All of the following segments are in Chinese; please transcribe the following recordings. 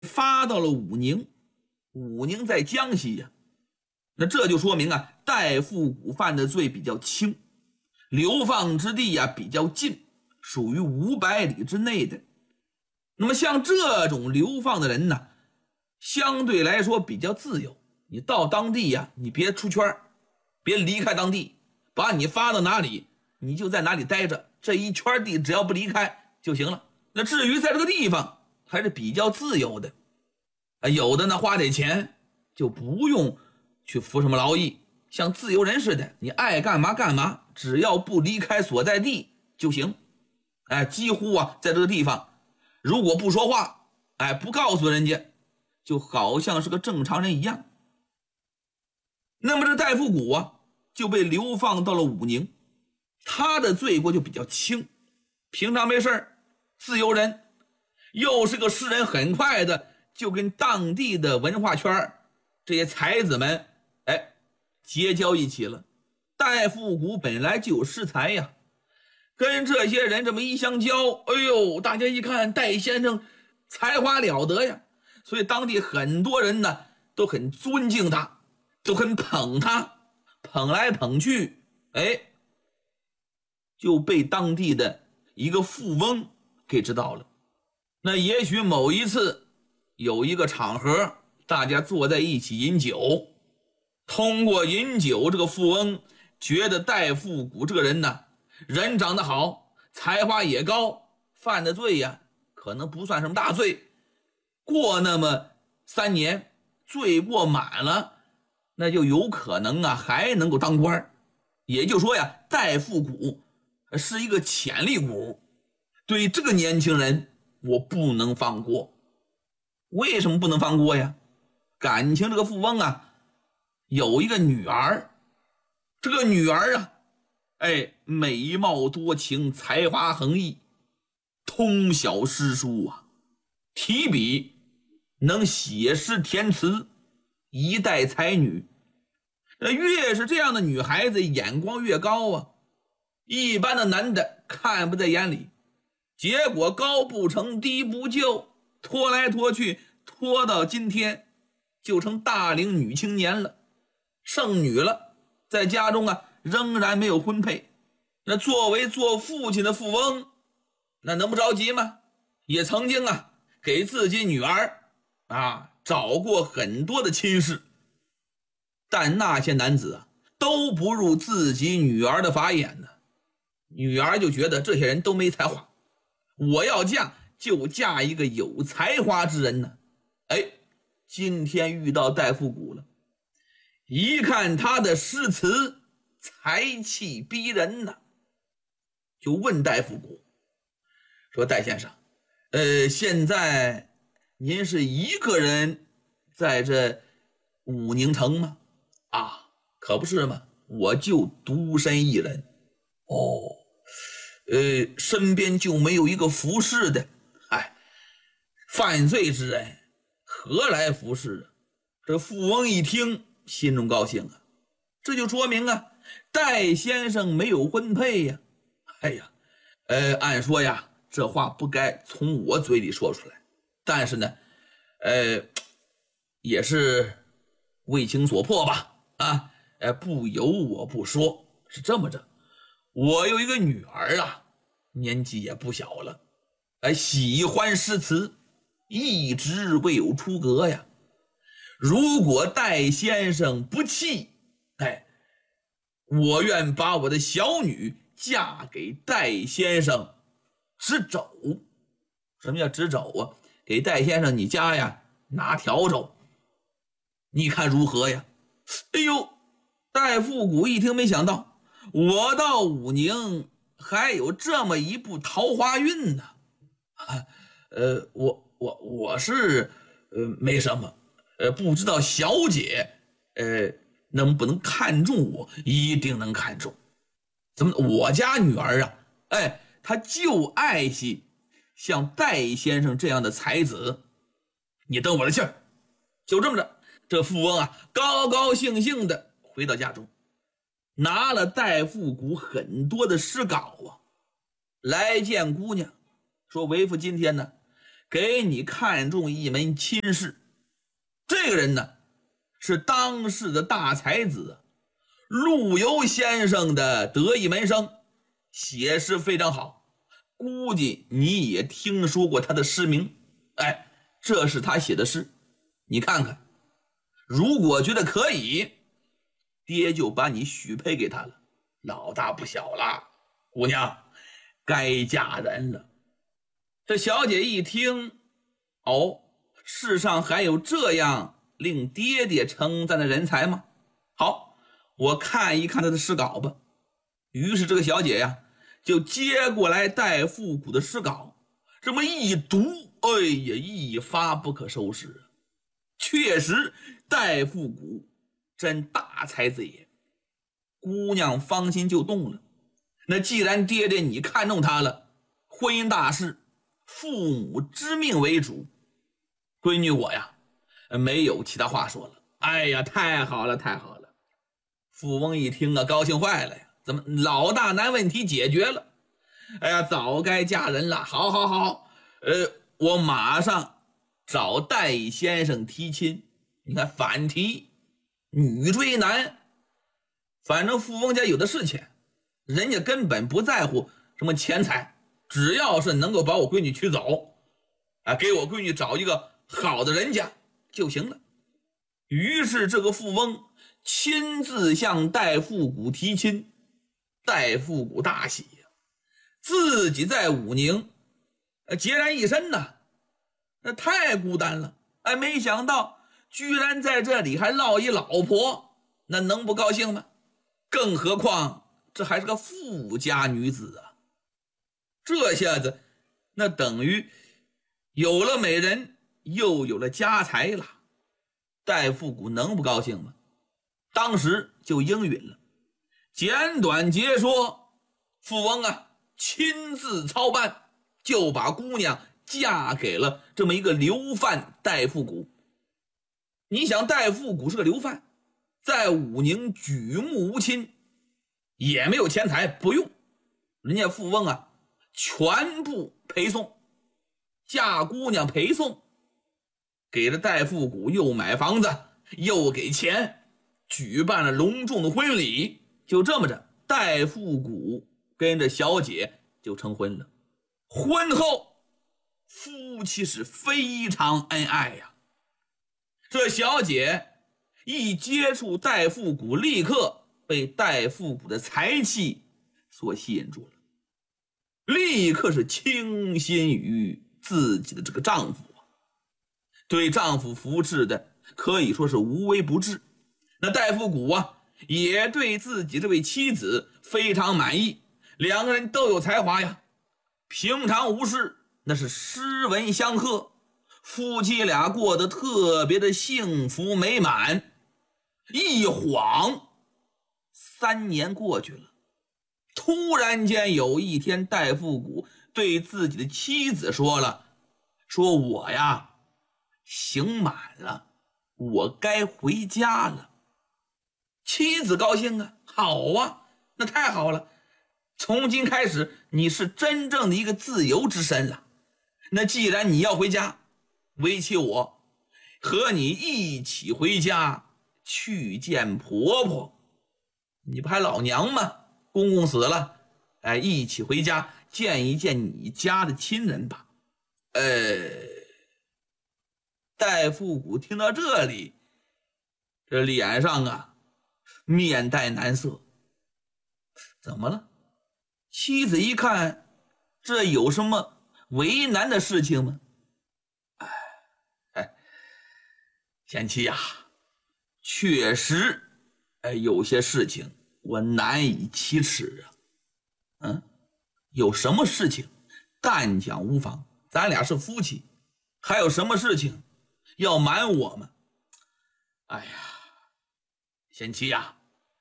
发到了武宁，武宁在江西呀，那这就说明啊，戴复古犯的罪比较轻，流放之地呀比较近，属于500里之内的。那么像这种流放的人呢，相对来说比较自由，你到当地呀，你别出圈，别离开当地，把你发到哪里你就在哪里待着，这一圈地只要不离开就行了。那至于在这个地方还是比较自由的，有的呢花点钱就不用去服什么劳役，像自由人似的，你爱干嘛干嘛，只要不离开所在地就行。几乎啊在这个地方如果不说话，不告诉人家，就好像是个正常人一样。那么这戴复古啊就被流放到了武宁，他的罪过就比较轻，平常没事自由人，又是个诗人，很快的就跟当地的文化圈这些才子们结交一起了。戴复古本来就有诗才呀，跟这些人这么一相交，大家一看戴先生才华了得呀，所以当地很多人呢都很尊敬他，都很捧他，捧来捧去，就被当地的一个富翁给知道了。那也许某一次有一个场合，大家坐在一起饮酒，通过饮酒，这个富翁觉得戴复古这个人呢，人长得好，才华也高，犯的罪呀可能不算什么大罪，过那么3年罪过满了，那就有可能啊还能够当官。也就是说呀，戴复古是一个潜力股，对这个年轻人我不能放过。为什么不能放过呀？感情这个富翁啊有一个女儿，这个女儿啊美貌多情，才华横溢，通晓诗书啊，提笔能写诗填词，一代才女。越是这样的女孩子眼光越高啊，一般的男的看不在眼里，结果高不成低不就，拖来拖去，拖到今天就成大龄女青年了，剩女了，在家中啊仍然没有婚配。那作为做父亲的富翁，那能不着急吗？也曾经啊给自己女儿找过很多的亲事，但那些男子啊都不入自己女儿的法眼呢。女儿就觉得这些人都没才华，我要嫁就嫁一个有才华之人呢。今天遇到戴复古了，一看他的诗词才气逼人呢，就问戴复古说，戴先生，现在您是一个人在这武宁城吗？可不是吗，我就独身一人。身边就没有一个服侍的？犯罪之人何来服侍啊？这富翁一听心中高兴啊，这就说明啊戴先生没有婚配呀。按说呀这话不该从我嘴里说出来，但是呢也是为情所迫吧，不由我不说。是这么着，我有一个女儿啊，年纪也不小了，喜欢诗词，一直未有出阁呀。如果戴先生不弃，我愿把我的小女嫁给戴先生执肘。什么叫执肘啊？给戴先生你家呀拿笤帚，你看如何呀？戴复古一听，没想到我到武宁还有这么一部桃花运呢。我是没什么，不知道小姐能不能看中我？一定能看中。怎么我家女儿啊她就爱惜像戴先生这样的才子，你等我的气儿。就这么着，这富翁啊高高兴兴的回到家中，拿了戴复古很多的诗稿来见姑娘，说为父今天呢给你看中一门亲事。这个人呢，是当世的大才子陆游先生的得意门生，写诗非常好，估计你也听说过他的诗名。哎，这是他写的诗，你看看，如果觉得可以，爹就把你许配给他了。老大不小了，姑娘该嫁人了。这小姐一听，哦，世上还有这样令爹爹称赞的人才吗？好，我看一看他的诗稿吧。于是这个小姐呀，就接过来戴复古的诗稿，这么一读，哎呀，一发不可收拾。确实，戴复古真大才子也。姑娘芳心就动了。那既然爹爹你看中他了，婚姻大事，父母之命为主。闺女我呀，没有其他话说了。哎呀，太好了，太好了！富翁一听啊，高兴坏了呀。怎么老大难问题解决了？哎呀，早该嫁人了。好好好，我马上找戴先生提亲。你看反提，女追男，反正富翁家有的是钱，人家根本不在乎什么钱财，只要是能够把我闺女娶走，给我闺女找一个好的人家就行了。于是这个富翁亲自向戴复古提亲。戴复古大喜呀，自己在武宁孑然一身呐，那太孤单了。哎，没想到居然在这里还落一老婆，那能不高兴吗？更何况这还是个富家女子啊。这下子那等于有了美人，又有了家财了。戴复古能不高兴吗？当时就应允了。简短截说，富翁啊亲自操办，就把姑娘嫁给了这么一个流贩戴复古。你想戴复古是个流贩，在武宁举目无亲，也没有钱财，不用，人家富翁啊全部陪送，嫁姑娘陪送，给了戴复古又买房子又给钱，举办了隆重的婚礼。就这么着，戴复古跟着小姐就成婚了。婚后夫妻是非常恩爱呀。这小姐一接触戴复古，立刻被戴复古的才气所吸引住了，立刻是倾心于自己的这个丈夫，对丈夫扶持的可以说是无微不至。那戴复古啊也对自己这位妻子非常满意，两个人都有才华呀，平常无事那是诗文相和，夫妻俩过得特别的幸福美满。一晃3年过去了，突然间有一天，戴复古对自己的妻子说了，说我呀刑满了，我该回家了。妻子高兴啊，好啊，那太好了，从今开始你是真正的一个自由之身了。那既然你要回家，为妻我和你一起回家去见婆婆。你不还老娘吗？公公死了，一起回家见一见你家的亲人吧。戴复古听到这里，这脸上啊面带难色。怎么了？妻子一看，这有什么为难的事情吗？贤妻呀，确实有些事情我难以启齿啊。有什么事情但讲无妨，咱俩是夫妻，还有什么事情要瞒我吗？哎呀，贤妻呀，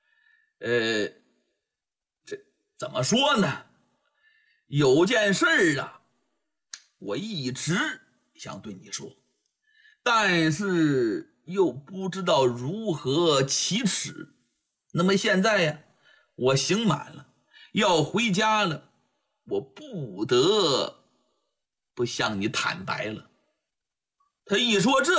这怎么说呢？有件事啊，我一直想对你说，但是又不知道如何启齿。那么现在呀，我刑满了，要回家了，我不得不向你坦白了。他一说这